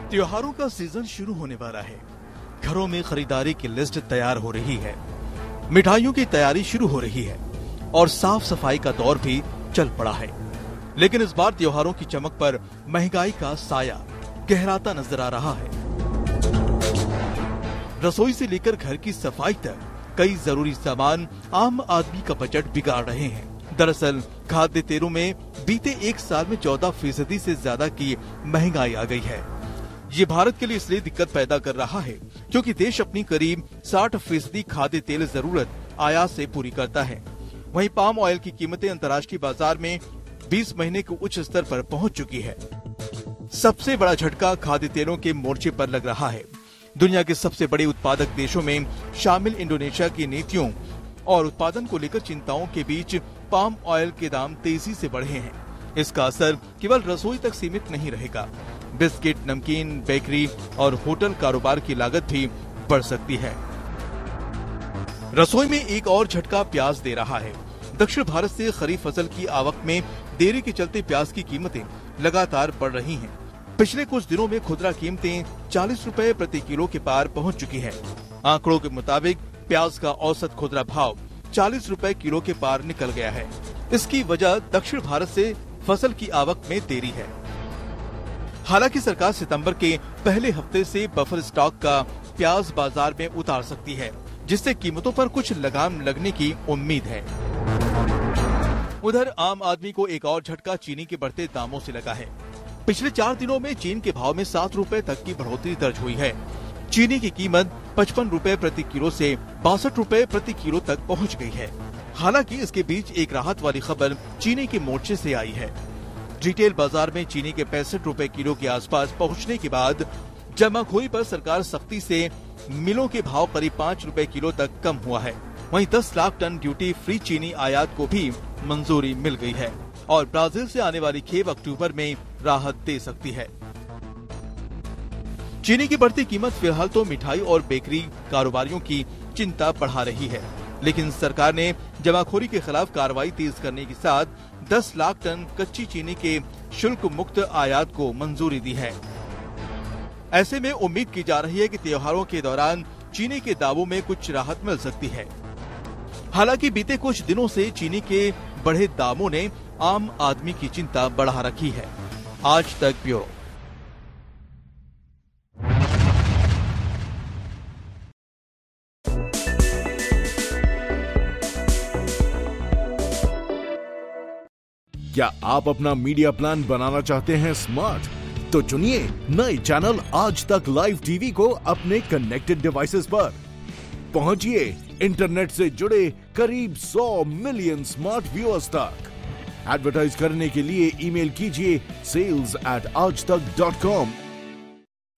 त्योहारों का सीजन शुरू होने वाला है। घरों में खरीदारी की लिस्ट तैयार हो रही है, मिठाइयों की तैयारी शुरू हो रही है और साफ सफाई का दौर भी चल पड़ा है। लेकिन इस बार त्योहारों की चमक पर महंगाई का साया गहराता नजर आ रहा है। रसोई से लेकर घर की सफाई तक कई जरूरी सामान आम आदमी का बजट बिगाड़ रहे हैं। दरअसल खाद्य तेलों में बीते एक साल में 14% से ज्यादा की महंगाई आ गई है। ये भारत के लिए इसलिए दिक्कत पैदा कर रहा है क्योंकि देश अपनी करीब 60% खाद्य तेल जरूरत आयात से पूरी करता है। वहीं पाम ऑयल की कीमतें अंतर्राष्ट्रीय बाजार में 20 महीने के उच्च स्तर पर पहुंच चुकी है। सबसे बड़ा झटका खाद्य तेलों के मोर्चे पर लग रहा है। दुनिया के सबसे बड़े उत्पादक देशों में शामिल इंडोनेशिया की नीतियों और उत्पादन को लेकर चिंताओं के बीच पाम ऑयल के दाम तेजी से बढ़े हैं। इसका असर केवल रसोई तक सीमित नहीं रहेगा। बिस्किट, नमकीन, बेकरी और होटल कारोबार की लागत भी बढ़ सकती है। रसोई में एक और झटका प्याज दे रहा है। दक्षिण भारत से खरीफ फसल की आवक में देरी के चलते प्याज की कीमतें लगातार बढ़ रही हैं। पिछले कुछ दिनों में खुदरा कीमतें 40 रुपए प्रति किलो के पार पहुंच चुकी है। आंकड़ों के मुताबिक प्याज का औसत खुदरा भाव 40 रुपए किलो के पार निकल गया है। इसकी वजह दक्षिण भारत से फसल की आवक में देरी है। हालांकि सरकार सितंबर के पहले हफ्ते से बफर स्टॉक का प्याज बाजार में उतार सकती है, जिससे कीमतों पर कुछ लगाम लगने की उम्मीद है। उधर आम आदमी को एक और झटका चीनी के बढ़ते दामों से लगा है। पिछले 4 दिनों में चीन के भाव में 7 रुपए तक की बढ़ोतरी दर्ज हुई है। चीनी की कीमत 55 रुपए प्रति किलो से 62 रुपए प्रति किलो तक पहुंच गई है। हालांकि इसके बीच एक राहत वाली खबर चीनी के मोर्चे से आई है। रिटेल बाजार में चीनी के 65 रुपए किलो के आसपास पहुंचने के बाद जमाखोरी पर सरकार सख्ती से मिलों के भाव करीब 5 रुपए किलो तक कम हुआ है। वहीं 10 लाख टन ड्यूटी फ्री चीनी आयात को भी मंजूरी मिल गई है और ब्राजील से आने वाली खेप अक्टूबर में राहत दे सकती है। चीनी की बढ़ती कीमत फिलहाल तो मिठाई और बेकरी कारोबारियों की चिंता बढ़ा रही है, लेकिन सरकार ने जमाखोरी के खिलाफ कार्रवाई तेज करने के साथ 10 लाख टन कच्ची चीनी के शुल्क मुक्त आयात को मंजूरी दी है। ऐसे में उम्मीद की जा रही है कि त्योहारों के दौरान चीनी के दामों में कुछ राहत मिल सकती है। हालांकि बीते कुछ दिनों से चीनी के बढ़े दामों ने आम आदमी की चिंता बढ़ा रखी है। आज तक ब्यूरो। क्या आप अपना मीडिया प्लान बनाना चाहते हैं स्मार्ट? तो चुनिए नए चैनल आज तक लाइव टीवी को अपने कनेक्टेड डिवाइसेस पर। पहुंचिए इंटरनेट से जुड़े करीब 100 मिलियन स्मार्ट व्यूअर्स तक। एडवर्टाइज करने के लिए ईमेल कीजिए sales@aajtak.com